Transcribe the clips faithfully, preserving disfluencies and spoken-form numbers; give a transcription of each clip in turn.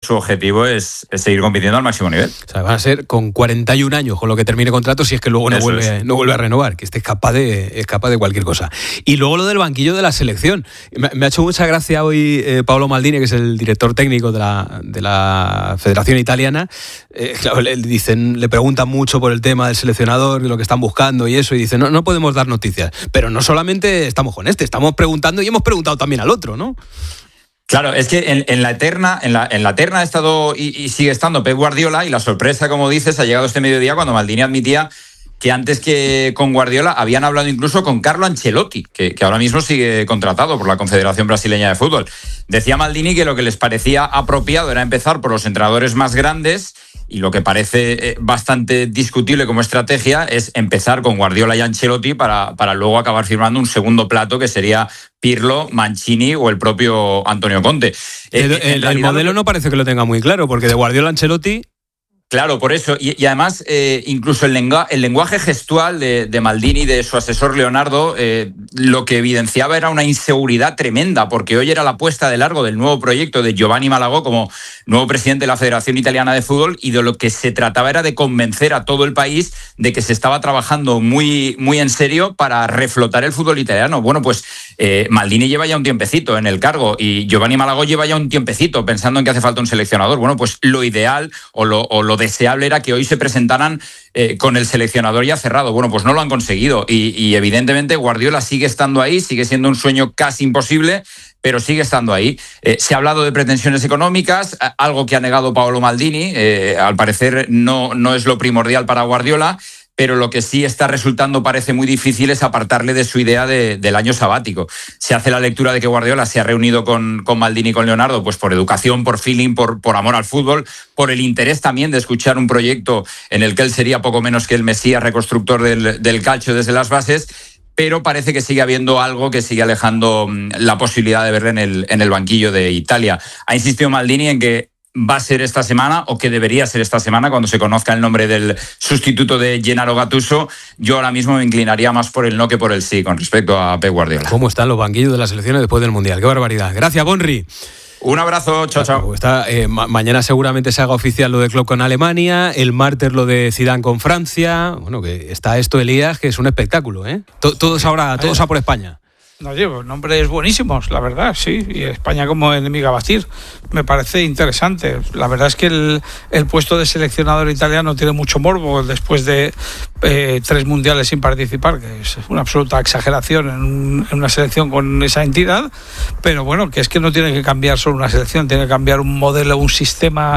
su objetivo es, es seguir compitiendo al máximo nivel. O sea, van a ser con cuarenta y un años con lo que termine contrato, si es que luego no vuelve, es. no vuelve a renovar, que esté es capaz de, es capaz de cualquier cosa. Y luego lo del banquillo de la selección. Me, me ha hecho mucha gracia hoy eh, Paolo Maldini, que es el director técnico de la, de la Federación Italiana. Eh, claro, le, dicen, le preguntan mucho por el tema del seleccionador, de lo que están buscando y eso, y dicen, no, no podemos dar noticias. Pero no solamente estamos con este, estamos preguntando y hemos preguntado también al otro, ¿no? Claro, es que en, en la eterna, en la, en la eterna ha estado y, y sigue estando Pep Guardiola, y la sorpresa, como dices, ha llegado este mediodía cuando Maldini admitía que antes que con Guardiola habían hablado incluso con Carlo Ancelotti, que, que ahora mismo sigue contratado por la Confederación Brasileña de Fútbol. Decía Maldini que lo que les parecía apropiado era empezar por los entrenadores más grandes, y lo que parece bastante discutible como estrategia es empezar con Guardiola y Ancelotti para, para luego acabar firmando un segundo plato que sería Pirlo, Mancini o el propio Antonio Conte. El, el, el modelo no parece que lo tenga muy claro, porque de Guardiola a Ancelotti... Claro, por eso. Y, y además, eh, incluso el, lengua, el lenguaje gestual de, de Maldini y de su asesor Leonardo, eh, lo que evidenciaba era una inseguridad tremenda, porque hoy era la puesta de largo del nuevo proyecto de Giovanni Malagò como nuevo presidente de la Federación Italiana de Fútbol, y de lo que se trataba era de convencer a todo el país de que se estaba trabajando muy, muy en serio para reflotar el fútbol italiano. Bueno, pues eh, Maldini lleva ya un tiempecito en el cargo y Giovanni Malagò lleva ya un tiempecito pensando en que hace falta un seleccionador. Bueno, pues lo ideal o lo, o lo deseable era que hoy se presentaran eh, con el seleccionador ya cerrado. Bueno, pues no lo han conseguido y, y evidentemente Guardiola sigue estando ahí, sigue siendo un sueño casi imposible, pero sigue estando ahí. Eh, se ha hablado de pretensiones económicas, algo que ha negado Paolo Maldini. Eh, al parecer no, no es lo primordial para Guardiola, pero lo que sí está resultando parece muy difícil es apartarle de su idea de, del año sabático. Se hace la lectura de que Guardiola se ha reunido con, con Maldini y con Leonardo pues por educación, por feeling, por, por amor al fútbol, por el interés también de escuchar un proyecto en el que él sería poco menos que el mesías reconstructor del, del calcio desde las bases, pero parece que sigue habiendo algo que sigue alejando la posibilidad de verle en el, en el banquillo de Italia. Ha insistido Maldini en que va a ser esta semana, o que debería ser esta semana, cuando se conozca el nombre del sustituto de Gennaro Gattuso. Yo ahora mismo me inclinaría más por el no que por el sí con respecto a Pep Guardiola. ¿Cómo están los banquillos de las selecciones después del Mundial? ¡Qué barbaridad! Gracias, Bonri. Un abrazo, chao, chao. Está, eh, ma- mañana seguramente se haga oficial lo de Klopp con Alemania, el martes lo de Zidane con Francia. Bueno, que está esto, Elías, que es un espectáculo, ¿eh? T- todos ahora, todos a por España. No llevo nombres buenísimos, la verdad, sí. Y España como enemiga a batir. Me parece interesante. La verdad es que el, el puesto de seleccionador italiano tiene mucho morbo después de eh, tres mundiales sin participar, que es una absoluta exageración en, un, en una selección con esa entidad. Pero bueno, que es que no tiene que cambiar solo una selección, tiene que cambiar un modelo, un sistema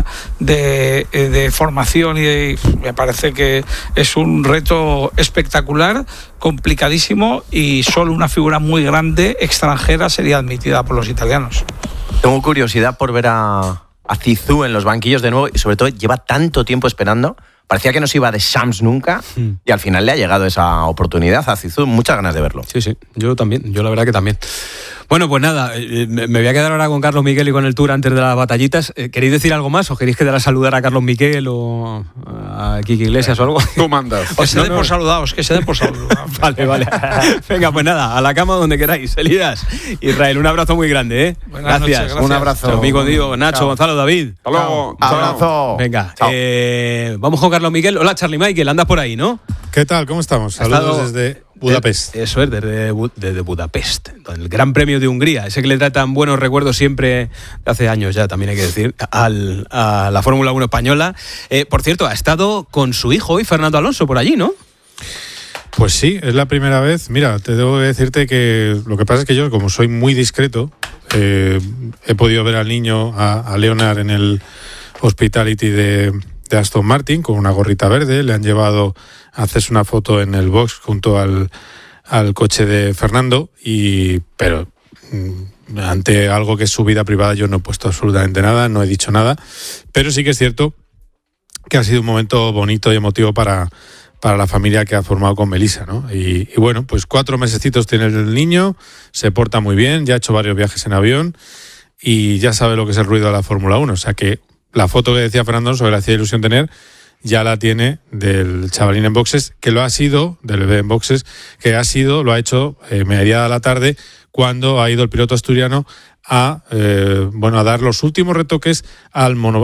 de, de formación, y de, me parece que es un reto espectacular, complicadísimo, y solo una figura muy grande extranjera sería admitida por los italianos. Tengo curiosidad por ver a, a Zizou en los banquillos de nuevo, y sobre todo lleva tanto tiempo esperando. Parecía que no se iba de Shams nunca, mm. y al final le ha llegado esa oportunidad a Zizou. Muchas ganas de verlo. Sí, sí, yo también, yo la verdad que también. Bueno, pues nada, eh, me voy a quedar ahora con Carlos Miquel y con el tour antes de las batallitas. Eh, ¿Queréis decir algo más o queréis quedar a saludar a Carlos Miquel o a Kiki Iglesias o algo? Tú mandas. Que se den por saludados, que se den por saludados. Vale, vale. Venga, pues nada, a la cama donde queráis. Elías, Israel, un abrazo muy grande, ¿eh? Buenas gracias. noches, gracias. Un abrazo. Amigo Diego, Nacho, Chao. Gonzalo, David. Hasta luego. Abrazo. Venga, Chao. eh, vamos con Carlos Miquel. Hola, Charlie Michael, andas por ahí, ¿no? ¿Qué tal? ¿Cómo estamos? Ha Saludos estado- desde Budapest. Eh, Eso es, desde, Bu- desde Budapest, el Gran Premio de Hungría, ese que le trae tan buenos recuerdos siempre, de hace años ya, también hay que decir, al, a la Fórmula uno española. Eh, por cierto, ha estado con su hijo hoy, Fernando Alonso, por allí, ¿no? Pues sí, es la primera vez. Mira, te debo decirte que lo que pasa es que yo, como soy muy discreto, eh, he podido ver al niño, a, a Leonard, en el Hospitality de, de Aston Martin, con una gorrita verde. Le han llevado a hacerse una foto en el box junto al, al coche de Fernando, y pero mm, ante algo que es su vida privada yo no he puesto absolutamente nada, no he dicho nada, pero sí que es cierto que ha sido un momento bonito y emotivo para, para la familia que ha formado con Melissa, ¿no? Y, y bueno, pues cuatro mesecitos tiene el niño, se porta muy bien, ya ha hecho varios viajes en avión y ya sabe lo que es el ruido de la Fórmula uno. O sea que la foto que decía Fernando Alonso, que le hacía ilusión tener, ya la tiene del chavalín en boxes, que lo ha sido, del bebé en boxes, que ha sido, lo ha hecho eh, mediada la tarde, cuando ha ido el piloto asturiano a, eh, bueno, a dar los últimos retoques al monovolumen